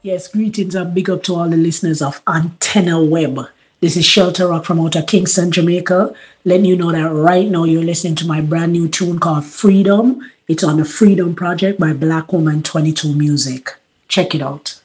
Yes, greetings and big up to all the listeners of Antenna Web. This is Shelter Rock from out of Kingston, Jamaica. Letting you know that right now you're listening to my brand new tune called Freedom. It's on the Freedom Project by Black Woman 22 Music. Check it out.